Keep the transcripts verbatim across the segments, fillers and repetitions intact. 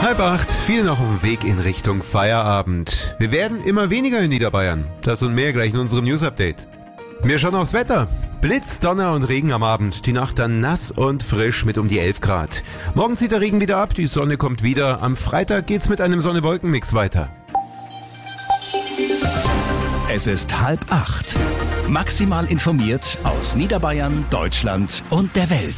Halb acht, viele noch auf dem Weg in Richtung Feierabend. Wir werden immer weniger in Niederbayern. Das und mehr gleich in unserem News-Update. Wir schauen aufs Wetter. Blitz, Donner und Regen am Abend. Die Nacht dann nass und frisch mit um die elf Grad. Morgen zieht der Regen wieder ab, die Sonne kommt wieder. Am Freitag geht's mit einem Sonne-Wolken-Mix weiter. Es ist halb acht. Maximal informiert aus Niederbayern, Deutschland und der Welt.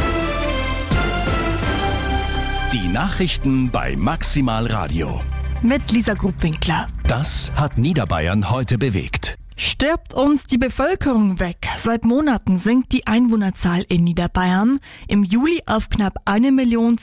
Die Nachrichten bei Maximal Radio. Mit Lisa Grubwinkler. Das hat Niederbayern heute bewegt. Stirbt uns die Bevölkerung weg? Seit Monaten sinkt die Einwohnerzahl in Niederbayern. Im Juli auf knapp eine Million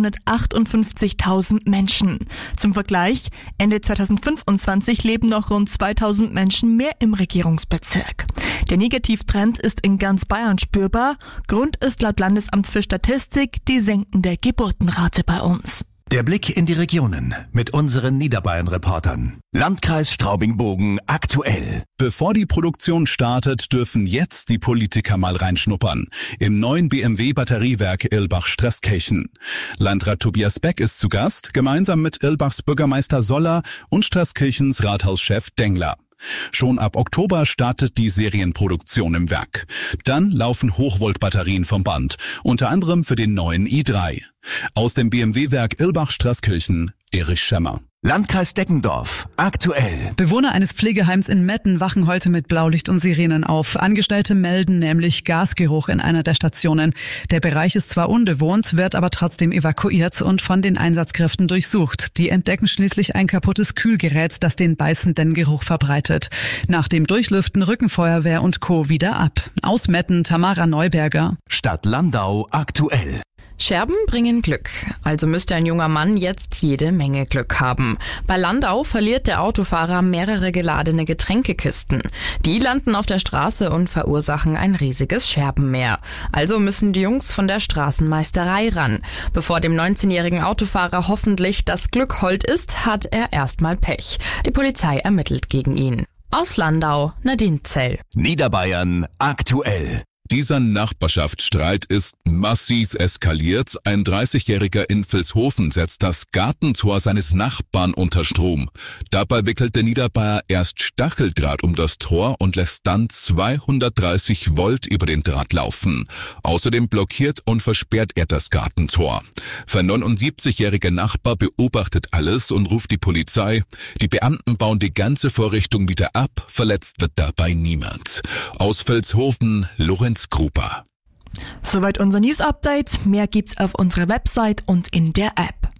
zweihundertachtundfünfzigtausend Menschen. Zum Vergleich, Ende zweitausendfünfundzwanzig leben noch rund zweitausend Menschen mehr im Regierungsbezirk. Der Negativtrend ist in ganz Bayern spürbar. Grund ist laut Landesamt für Statistik die sinkende Geburtenrate bei uns. Der Blick in die Regionen mit unseren Niederbayern-Reportern. Landkreis Straubing-Bogen aktuell. Bevor die Produktion startet, dürfen jetzt die Politiker mal reinschnuppern. Im neuen B M W-Batteriewerk Irlbach-Streskirchen. Landrat Tobias Beck ist zu Gast, gemeinsam mit Irlbachs Bürgermeister Soller und Streskirchens Rathauschef Dengler. Schon ab Oktober startet die Serienproduktion im Werk. Dann laufen Hochvoltbatterien vom Band, unter anderem für den neuen i drei. Aus dem B M W-Werk Irlbach-Streskirchen, Erich Schemmer. Landkreis Deggendorf aktuell. Bewohner eines Pflegeheims in Metten wachen heute mit Blaulicht und Sirenen auf. Angestellte melden nämlich Gasgeruch in einer der Stationen. Der Bereich ist zwar unbewohnt, wird aber trotzdem evakuiert und von den Einsatzkräften durchsucht. Die entdecken schließlich ein kaputtes Kühlgerät, das den beißenden Geruch verbreitet. Nach dem Durchlüften rücken Feuerwehr und Co. wieder ab. Aus Metten Tamara Neuberger. Stadt Landau aktuell. Scherben bringen Glück, also müsste ein junger Mann jetzt jede Menge Glück haben. Bei Landau verliert der Autofahrer mehrere geladene Getränkekisten. Die landen auf der Straße und verursachen ein riesiges Scherbenmeer. Also müssen die Jungs von der Straßenmeisterei ran. Bevor dem neunzehnjährigen Autofahrer hoffentlich das Glück hold ist, hat er erstmal Pech. Die Polizei ermittelt gegen ihn. Aus Landau, Nadine Zell. Niederbayern aktuell. Dieser Nachbarschaftsstreit ist massiv eskaliert. Ein dreißigjähriger in Vilshofen setzt das Gartentor seines Nachbarn unter Strom. Dabei wickelt der Niederbayer erst Stacheldraht um das Tor und lässt dann zweihundertdreißig Volt über den Draht laufen. Außerdem blockiert und versperrt er das Gartentor. Der neunundsiebzigjährige Nachbar beobachtet alles und ruft die Polizei. Die Beamten bauen die ganze Vorrichtung wieder ab. Verletzt wird dabei niemand. Aus Vilshofen, Lorenz Gruber. Soweit unser News-Update. Mehr gibt's auf unserer Website und in der App.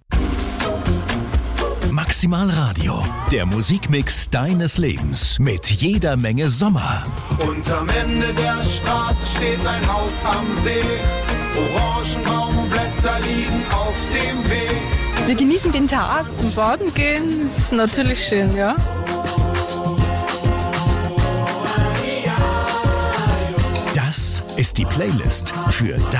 Maximal Radio, der Musikmix deines Lebens mit jeder Menge Sommer. Und am Ende der Straße steht ein Haus am See. Orangenbaumblätter liegen auf dem Weg. Wir genießen den Tag, zum Baden gehen, ist natürlich schön, ja. Das ist die Playlist für